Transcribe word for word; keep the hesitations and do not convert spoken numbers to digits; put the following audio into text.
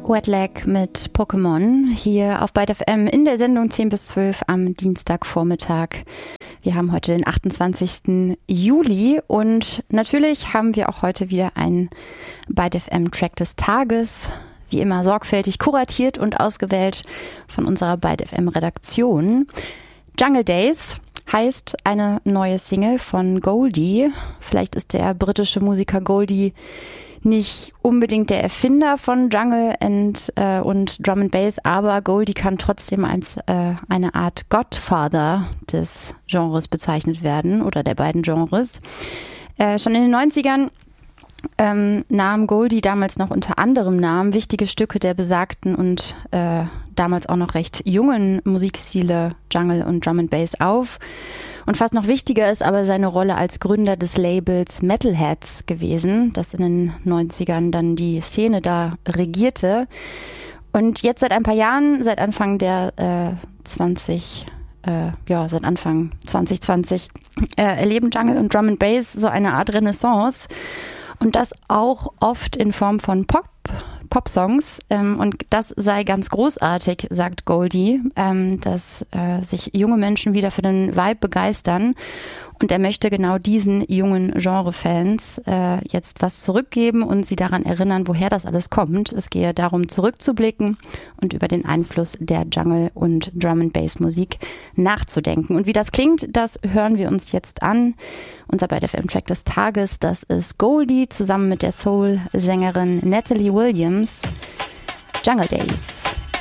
Wetlag mit Pokémon hier auf Byte F M in der Sendung zehn bis zwölf am Dienstagvormittag. Wir haben heute den achtundzwanzigsten Juli und natürlich haben wir auch heute wieder einen Byte F M Track des Tages. Wie immer sorgfältig kuratiert und ausgewählt von unserer Byte F M Redaktion. Jungle Days heißt eine neue Single von Goldie. Vielleicht ist der britische Musiker Goldie nicht unbedingt der Erfinder von Jungle and, äh, und Drum and Bass, aber Goldie kann trotzdem als äh, eine Art Godfather des Genres bezeichnet werden oder der beiden Genres. Äh, schon in den neunzigern ähm, nahm Goldie damals noch unter anderem Namen wichtige Stücke der besagten und äh, damals auch noch recht jungen Musikstile Jungle und Drum and Bass auf. Und fast noch wichtiger ist aber seine Rolle als Gründer des Labels Metalheadz gewesen, das in den neunzigern dann die Szene da regierte. Und jetzt seit ein paar Jahren, seit Anfang der äh, zwanzig, äh, ja, seit Anfang zwanzig zwanzig äh, erleben Jungle und Drum and Bass so eine Art Renaissance. Und das auch oft in Form von Pop. Popsongs ähm, und das sei ganz großartig, sagt Goldie, ähm, dass äh, sich junge Menschen wieder für den Vibe begeistern und er möchte genau diesen jungen Genre-Fans äh, jetzt was zurückgeben und sie daran erinnern, woher das alles kommt. Es gehe darum, zurückzublicken und über den Einfluss der Jungle- und Drum-and-Bass-Musik nachzudenken. Und wie das klingt, das hören wir uns jetzt an. Unser Byte F M Track des Tages, das ist Goldie zusammen mit der Soul-Sängerin Natalie Williams. Jungle Days.